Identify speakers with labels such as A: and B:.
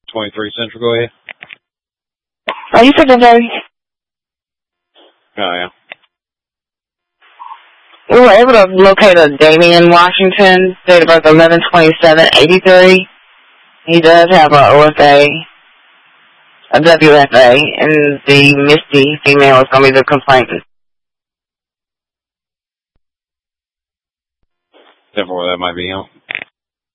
A: 23 Central, go ahead.
B: Are you secretary?
A: Oh, yeah.
B: We were able to locate a Damian Washington, date of birth 11/27/83. He does have a OFA, a WFA, and the Misty female is going to be the complainant.
A: Therefore, that might be him.